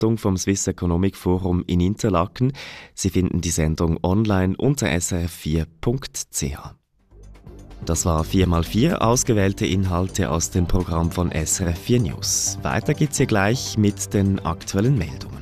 Veranstaltung vom Swiss Economic Forum in Interlaken. Sie finden die Sendung online unter srf4.ch. Das war 4x4 ausgewählte Inhalte aus dem Programm von SRF 4 News. Weiter geht's hier gleich mit den aktuellen Meldungen.